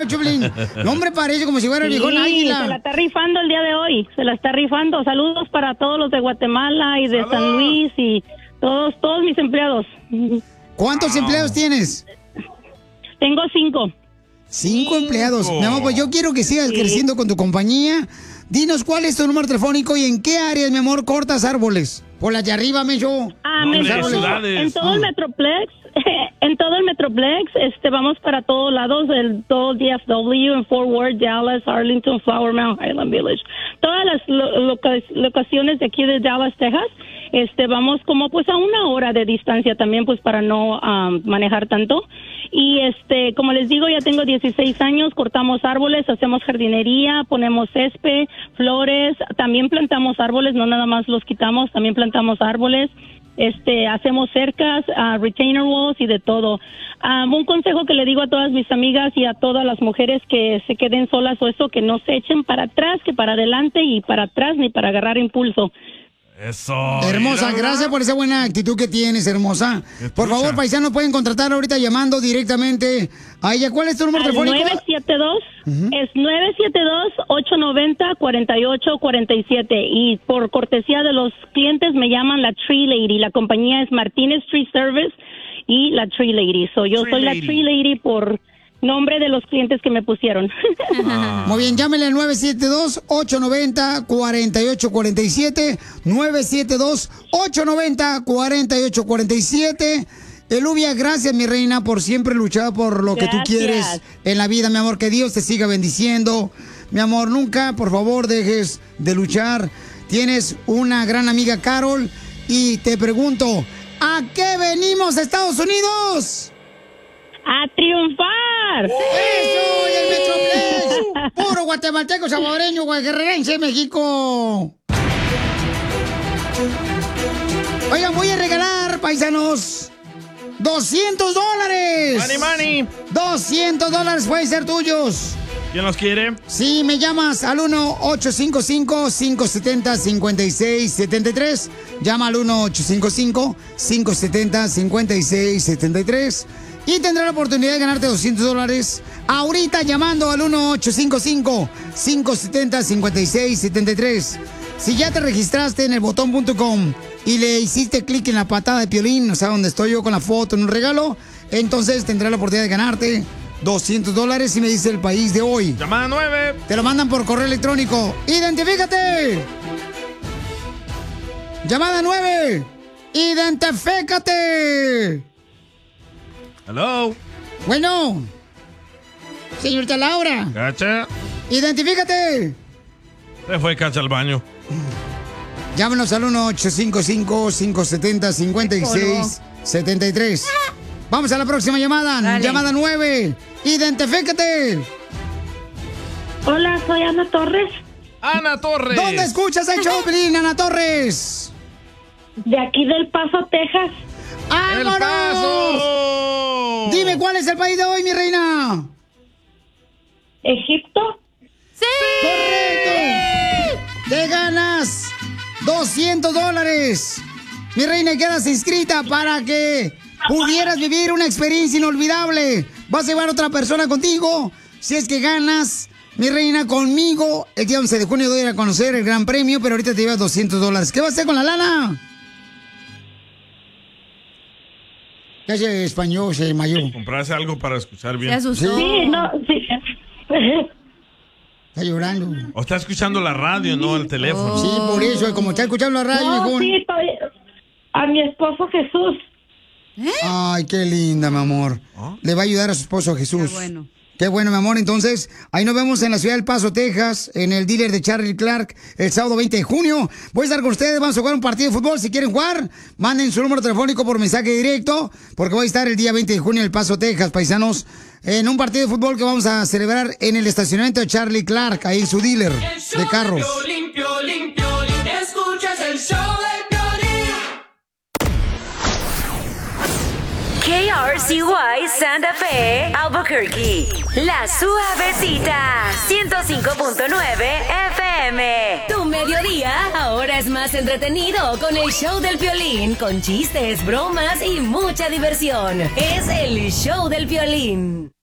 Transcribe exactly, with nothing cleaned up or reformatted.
Choplin. No, hombre, parece como si fuera el Sí, viejón águila. se la está rifando el día de hoy. Se la está rifando. Saludos para todos los de Guatemala y de ¡Salud! San Luis y todos, todos mis empleados. ¿Cuántos Wow. empleados tienes? Tengo cinco. Cinco empleados. Mi amor, pues yo quiero que sigas Sí. creciendo con tu compañía. Dinos cuál es tu número telefónico y en qué áreas, mi amor, cortas árboles. Por las de arriba, me yo. Ah, No, me hombre, encanta. ciudades. En todo el Ah. Metroplex, en todo el Metroplex, este, vamos para todos lados, el todo el D F W, en Fort Worth, Dallas, Arlington, Flower Mound, Highland Village, todas las lo- loca- locaciones de aquí de Dallas, Texas. Este, vamos como pues a una hora de distancia también, pues para no um, manejar tanto. Y este, como les digo, ya tengo dieciséis años, cortamos árboles, hacemos jardinería, ponemos césped, flores, también plantamos árboles, no nada más los quitamos, también plantamos árboles. Este, hacemos cercas, uh, retainer walls y de todo. Um, un consejo que le digo a todas mis amigas y a todas las mujeres que se queden solas o eso, que no se echen para atrás, que para adelante y para atrás ni para agarrar impulso. Eso. Hermosa, Mira, gracias por esa buena actitud que tienes, hermosa. Qué Por trucha. favor, paisanos, pueden contratar ahorita llamando directamente a ella. ¿Cuál es tu número Al telefónico? nueve siete dos, es nueve siete dos, ocho nueve cero, cuatro ocho cuatro siete. Y por cortesía de los clientes me llaman la Tree Lady. La compañía es Martínez Tree Service y la Tree Lady. So, yo Tree soy Lady. la Tree Lady por nombre de los clientes que me pusieron. Ah. Muy bien, llámenle al nueve siete dos, ocho nueve cero, cuatro ocho cuatro siete, nueve siete dos, ocho nueve cero, cuatro ocho cuatro siete. Elubia, gracias, mi reina, por siempre luchar por lo que tú Gracias. quieres en la vida, mi amor. Que Dios te siga bendiciendo. Mi amor, nunca, por favor, dejes de luchar. Tienes una gran amiga, Carol, y te pregunto, ¿a qué venimos, Estados Unidos? ¡A triunfar! ¡Eso! ¡Y el Metroplex! ¡Puro guatemalteco, salvadoreño, guajerrense, México! Oigan, voy a regalar, paisanos, doscientos dólares. Money, money. doscientos dólares pueden ser tuyos. ¿Quién los quiere? Si me llamas al uno ocho cinco cinco, cinco siete cero, cinco seis siete tres, llama al uno ocho cinco cinco, cinco siete cero, cinco seis siete tres y tendrás la oportunidad de ganarte doscientos dólares ahorita llamando al uno ocho cinco cinco, cinco siete cero, cinco seis siete tres. Si ya te registraste en el botón punto com y le hiciste clic en la patada de Piolín, o sea, donde estoy yo con la foto en un regalo, entonces tendrás la oportunidad de ganarte doscientos dólares y me dice el país de hoy. Llamada nueve. Te lo mandan por correo electrónico. ¡Identifícate! Llamada nueve. ¡Identifícate! Hello. Bueno. Señorita Laura. Cacha. ¡Identifícate! Se fue Cacha al baño. Llámenos al uno ocho cinco cinco, cinco siete cero, cinco seis siete tres. Vamos a la próxima llamada. Dale. Llamada nueve. ¡Identifícate! Hola, soy Ana Torres, Ana Torres. ¿Dónde escuchas el show, Pelín, Ana Torres? de aquí del Paso, Texas. ¡El ¡Vámonos! Paso! Dime, ¿cuál es el país de hoy, mi reina? ¿Egipto? ¡Correcto! ¡Te ganas doscientos dólares! Mi reina, quedas inscrita para que pudieras vivir una experiencia inolvidable. Vas a llevar a otra persona contigo. Si es que ganas, mi reina, conmigo. El día once de junio voy a ir a conocer el gran premio, pero ahorita te llevas doscientos dólares. ¿Qué vas a hacer con la lana? ¿Qué hace español, se desmayó? Comprarse algo para escuchar Se bien. asustó. Sí, no, sí. Está llorando. O está escuchando la radio, no el teléfono. Sí, por eso, como está escuchando la radio, No, viejón. sí, estoy- a mi esposo Jesús. Ay, qué linda, mi amor. ¿Ah? Le va a ayudar a su esposo Jesús. Qué bueno. Qué bueno, mi amor. Entonces, ahí nos vemos en la ciudad del Paso, Texas, en el dealer de Charlie Clark, el sábado veinte de junio. Voy a estar con ustedes, vamos a jugar un partido de fútbol. Si quieren jugar, manden su número telefónico por mensaje directo, porque voy a estar el día veinte de junio en el Paso, Texas, paisanos, en un partido de fútbol que vamos a celebrar en el estacionamiento de Charlie Clark, ahí en su dealer de carros. Limpio, limpio, limpio. Escuchas el show del Piolín. K R C Y Santa Fe, Albuquerque. La Suavecita, ciento cinco punto nueve F M. Tu mediodía ahora es más entretenido con el show del Piolín, con chistes, bromas y mucha diversión. Es el show del Piolín.